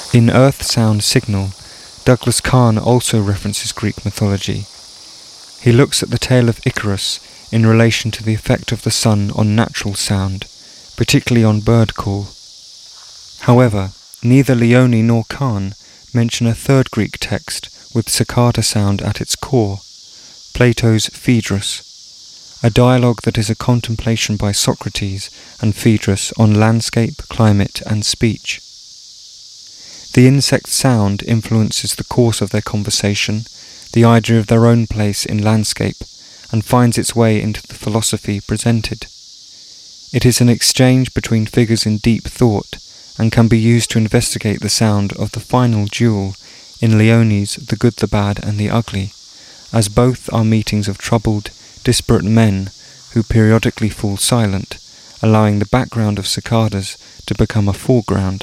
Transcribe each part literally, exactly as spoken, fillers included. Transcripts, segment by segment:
In Earth Sound Signal, Douglas Kahn also references Greek mythology. He looks at the tale of Icarus in relation to the effect of the sun on natural sound, particularly on bird call. However, neither Leone nor Kahn mention a third Greek text with cicada sound at its core, Plato's Phaedrus, a dialogue that is a contemplation by Socrates and Phaedrus on landscape, climate, and speech. The insect's sound influences the course of their conversation, the idea of their own place in landscape, and finds its way into the philosophy presented. It is an exchange between figures in deep thought, and can be used to investigate the sound of the final duel in Leone's The Good, the Bad, and the Ugly, as both are meetings of troubled, disparate men who periodically fall silent, allowing the background of cicadas to become a foreground.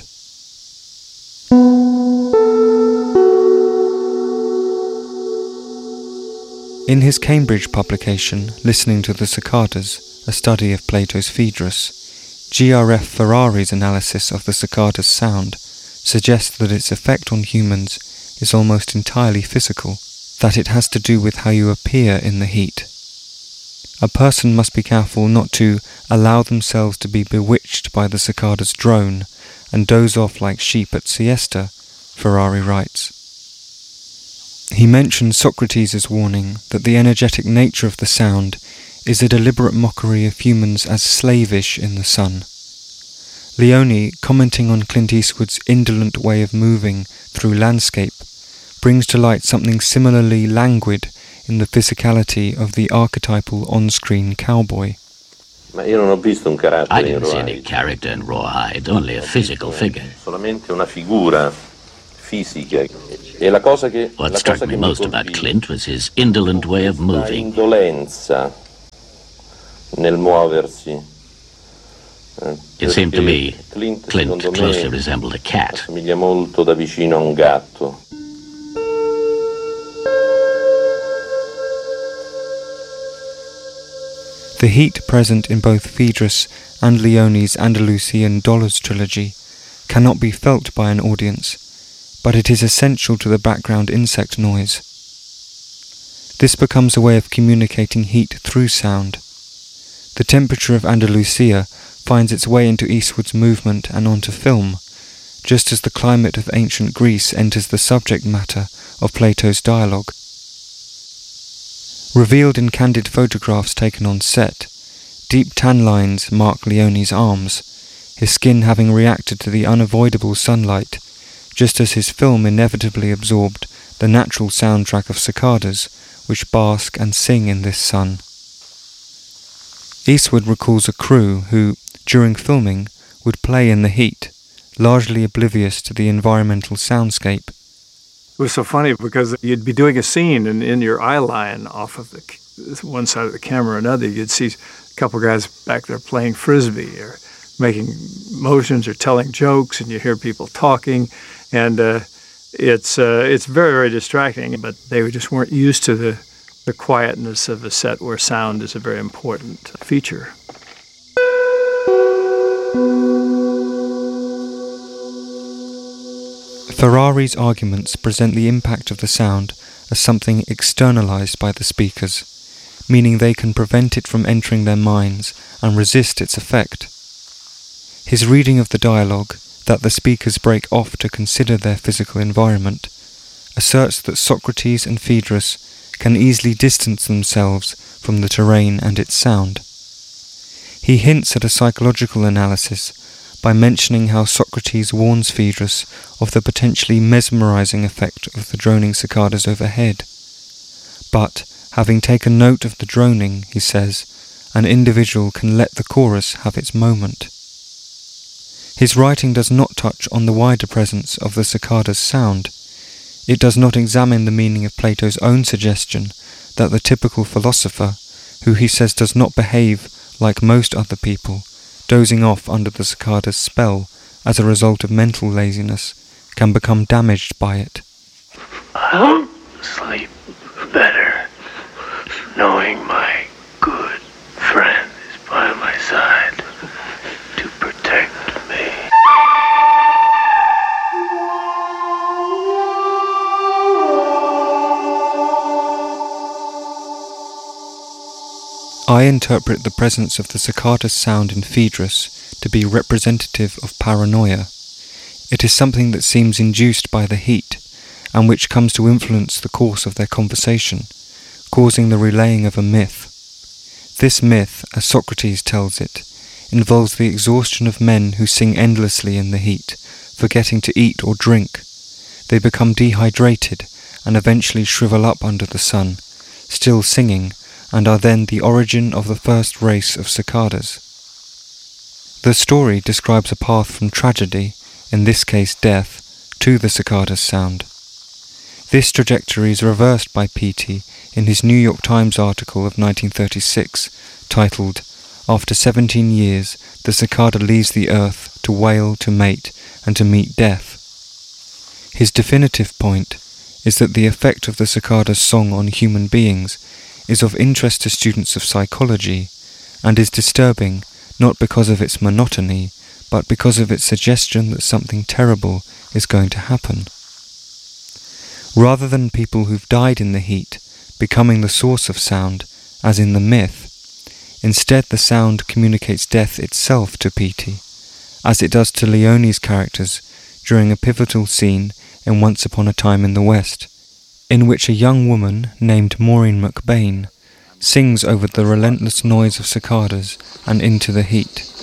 In his Cambridge publication, Listening to the Cicadas, a study of Plato's Phaedrus, G R F Ferrari's analysis of the cicada's sound suggests that its effect on humans is almost entirely physical, that it has to do with how you appear in the heat. A person must be careful not to allow themselves to be bewitched by the cicada's drone and doze off like sheep at siesta, Ferrari writes. He mentions Socrates' warning that the energetic nature of the sound is a deliberate mockery of humans as slavish in the sun. Leone, commenting on Clint Eastwood's indolent way of moving through landscape, brings to light something similarly languid in the physicality of the archetypal on-screen cowboy. I didn't see any character in Rawhide, only a physical figure. What struck me most about Clint was his indolent way of moving. It seemed to me Clint closely resembled a cat. The heat present in both Phaedrus and Leone's Andalusian Dollars trilogy cannot be felt by an audience, but it is essential to the background insect noise. This becomes a way of communicating heat through sound. The temperature of Andalusia finds its way into Eastwood's movement and onto film, just as the climate of ancient Greece enters the subject matter of Plato's dialogue. Revealed in candid photographs taken on set, deep tan lines mark Leone's arms, his skin having reacted to the unavoidable sunlight, just as his film inevitably absorbed the natural soundtrack of cicadas, which bask and sing in this sun. Eastwood recalls a crew who, during filming, would play in the heat, largely oblivious to the environmental soundscape. It was so funny because you'd be doing a scene and in your eye line off of the one side of the camera or another, you'd see a couple guys back there playing Frisbee or making motions or telling jokes, and you hear people talking, and uh, it's uh, it's very, very distracting, but they just weren't used to the, the quietness of a set where sound is a very important feature. Ferrari's arguments present the impact of the sound as something externalized by the speakers, meaning they can prevent it from entering their minds and resist its effect. His reading of the dialogue, that the speakers break off to consider their physical environment, asserts that Socrates and Phaedrus can easily distance themselves from the terrain and its sound. He hints at a psychological analysis by mentioning how Socrates warns Phaedrus of the potentially mesmerizing effect of the droning cicadas overhead. But, having taken note of the droning, he says, an individual can let the chorus have its moment. His writing does not touch on the wider presence of the cicada's sound. It does not examine the meaning of Plato's own suggestion that the typical philosopher, who he says does not behave like most other people, dozing off under the cicada's spell as a result of mental laziness, can become damaged by it. I'll sleep better knowing my good friend is by my side to protect me. I interpret the presence of the cicada's sound in Phaedrus to be representative of paranoia. It is something that seems induced by the heat, and which comes to influence the course of their conversation, causing the relaying of a myth. This myth, as Socrates tells it, involves the exhaustion of men who sing endlessly in the heat, forgetting to eat or drink. They become dehydrated and eventually shrivel up under the sun, still singing, and are then the origin of the first race of cicadas. The story describes a path from tragedy, in this case death, to the cicada's sound. This trajectory is reversed by Peattie in his New York Times article of nineteen thirty-six, titled, "After seventeen years, the cicada leaves the earth to wail, to mate, and to meet death." His definitive point is that the effect of the cicada's song on human beings is of interest to students of psychology, and is disturbing not because of its monotony, but because of its suggestion that something terrible is going to happen. Rather than people who've died in the heat becoming the source of sound, as in the myth, instead the sound communicates death itself to Peattie, as it does to Leone's characters during a pivotal scene in Once Upon a Time in the West, in which a young woman named Maureen McBain sings over the relentless noise of cicadas and into the heat.